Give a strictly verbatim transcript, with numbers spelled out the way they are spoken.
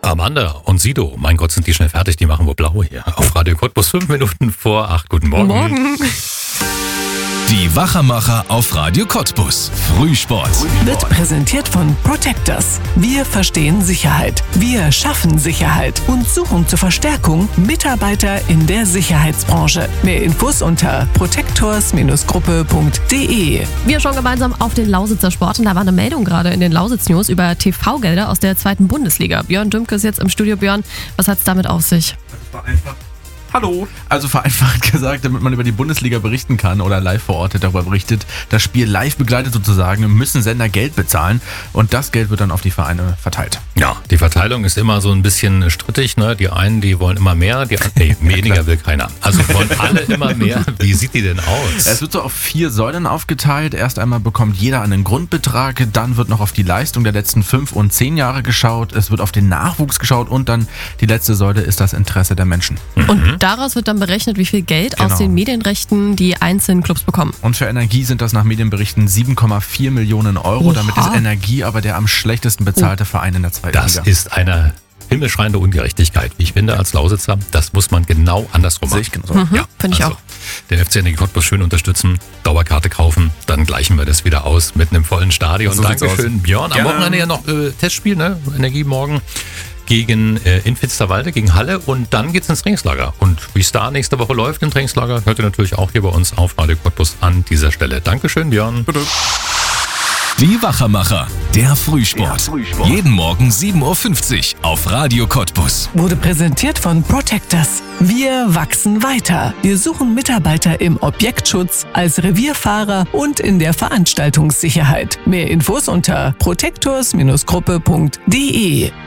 Amanda und Sido, mein Gott, sind die schnell fertig, die machen wohl blau hier. Auf Radio Cottbus, fünf Minuten vor acht. Guten Morgen. Morgen. Die Wachermacher auf Radio Cottbus. Frühsport. Wird präsentiert von Protectors. Wir verstehen Sicherheit. Wir schaffen Sicherheit und suchen zur Verstärkung Mitarbeiter in der Sicherheitsbranche. Mehr Infos unter protectors Gruppe punkt de. Wir schauen gemeinsam auf den Lausitzer Sport und da war eine Meldung gerade in den Lausitz-News über T V-Gelder aus der zweiten Bundesliga. Björn Dümke ist jetzt im Studio. Björn, was hat es damit auf sich? Das war einfach. Hallo. Also vereinfacht gesagt, damit man über die Bundesliga berichten kann oder live vor Ort darüber berichtet, das Spiel live begleitet sozusagen, müssen Sender Geld bezahlen und das Geld wird dann auf die Vereine verteilt. Ja, die Verteilung ist immer so ein bisschen strittig, ne? Die einen, die wollen immer mehr, die anderen, nee, weniger will keiner. Also wollen alle immer mehr. Wie sieht die denn aus? Es wird so auf vier Säulen aufgeteilt. Erst einmal bekommt jeder einen Grundbetrag, dann wird noch auf die Leistung der letzten fünf und zehn Jahre geschaut, es wird auf den Nachwuchs geschaut und dann die letzte Säule ist das Interesse der Menschen. Und daraus wird dann berechnet, wie viel Geld Genau. aus den Medienrechten die einzelnen Clubs bekommen. Und für Energie sind das nach Medienberichten sieben Komma vier Millionen Euro. Oha. Damit ist Energie aber der am schlechtesten bezahlte Verein in der zweiten Das Liga. ist eine himmelschreiende Ungerechtigkeit, wie ich finde, als Lausitzer. Das muss man genau andersrum Sehe machen. ich genauso. Mhm, Ja, finde ich also, auch. Den F C Energie Cottbus schön unterstützen, Dauerkarte kaufen, dann gleichen wir das wieder aus mit einem vollen Stadion. So sieht's Dankeschön, aus. Björn. Am Gerne. Wochenende ja noch äh, Testspiel, ne? Energie morgen gegen äh, in Finsterwalde, gegen Halle und dann geht's ins Trainingslager. Und wie es da nächste Woche läuft im Trainingslager, hört ihr natürlich auch hier bei uns auf Radio Cottbus an dieser Stelle. Dankeschön, Björn. Bitte. Die Wachermacher. Der Frühsport. Jeden Morgen sieben Uhr fünfzig auf Radio Cottbus. Wurde präsentiert von Protectors. Wir wachsen weiter. Wir suchen Mitarbeiter im Objektschutz, als Revierfahrer und in der Veranstaltungssicherheit. Mehr Infos unter protectors Gruppe punkt de.